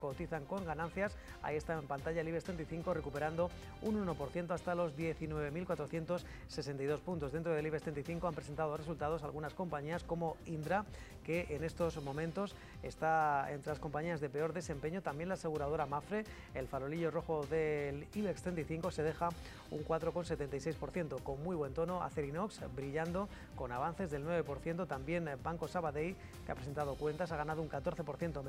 cotizan con ganancias. Ahí está en pantalla el IBEX 35 recuperando un 1% hasta los 19.462 puntos. Dentro del IBEX 35 han presentado resultados algunas compañías como Indra, que en estos momentos está entre las compañías de peor desempeño. También la aseguradora Mapfre, el farolillo rojo del IBEX 35, se deja un 4,76%, con muy buen tono. Acerinox brillando con avances del 9%. También Banco Sabadell, que ha presentado cuentas, ha ganado un 14%.